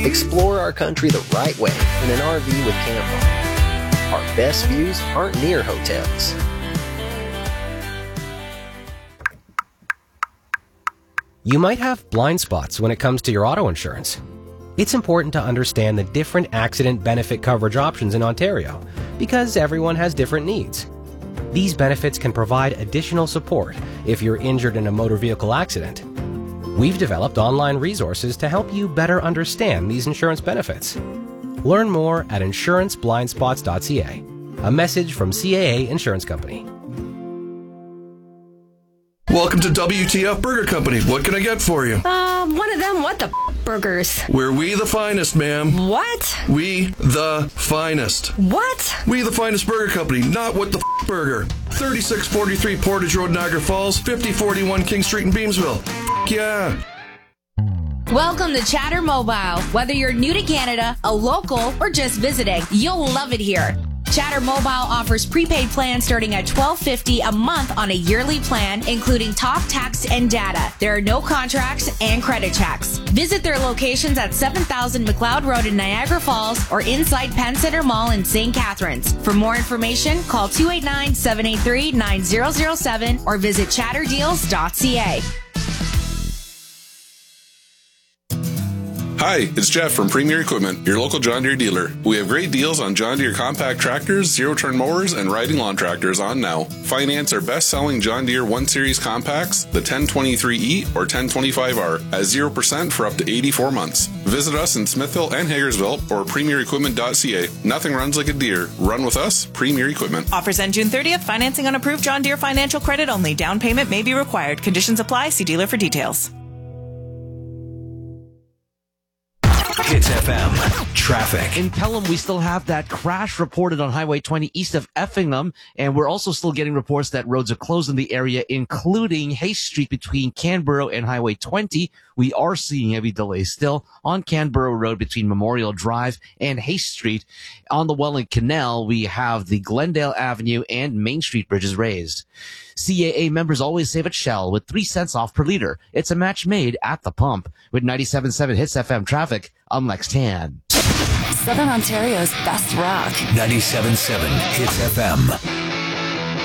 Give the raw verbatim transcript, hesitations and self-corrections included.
Explore our country the right way in an R V with Camp On. Our best views aren't near hotels. You might have blind spots when it comes to your auto insurance. It's important to understand the different accident benefit coverage options in Ontario because everyone has different needs. These benefits can provide additional support if you're injured in a motor vehicle accident. We've developed online resources to help you better understand these insurance benefits. Learn more at insurance blind spots dot c a. A message from C A A Insurance Company. Welcome to W T F Burger Company. What can I get for you? Um, one of them what the f- burgers? We're we the finest, ma'am. What? We the finest. What? We the finest burger company, not what the f- burger. thirty-six forty-three Portage Road, Niagara Falls, fifty forty-one King Street in Beamsville. F- yeah. Welcome to Chatter Mobile. Whether you're new to Canada, a local, or just visiting, you'll love it here. Chatter Mobile offers prepaid plans starting at twelve fifty a month on a yearly plan, including talk, text, and data. There are no contracts and credit checks. Visit their locations at seven thousand McLeod Road in Niagara Falls or inside Penn Center Mall in Saint Catharines. For more information, call two eight nine, seven eight three, nine zero zero seven or visit chatter deals dot c a. Hi, it's Jeff from Premier Equipment, your local John Deere dealer. We have great deals on John Deere compact tractors, zero-turn mowers, and riding lawn tractors on now. Finance our best-selling John Deere one series compacts, the ten twenty-three E or ten twenty-five R, at zero percent for up to eighty-four months. Visit us in Smithville and Hagersville or premier equipment dot c a. Nothing runs like a Deere. Run with us, Premier Equipment. Offers end June thirtieth. Financing on approved John Deere financial credit only. Down payment may be required. Conditions apply. See dealer for details. Hits F M traffic. In Pelham, we still have that crash reported on Highway twenty east of Effingham, and we're also still getting reports that roads are closed in the area, including Hay Street between Canberra and Highway twenty. We are seeing heavy delays still on Canberra Road between Memorial Drive and Hay Street. On the Welland Canal, we have the Glendale Avenue and Main Street bridges raised. C A A members always save at Shell with three cents off per liter. It's a match made at the pump. With ninety-seven point seven Hits F M traffic, I'm Lex Tan. Southern Ontario's best rock. ninety-seven point seven Hits F M.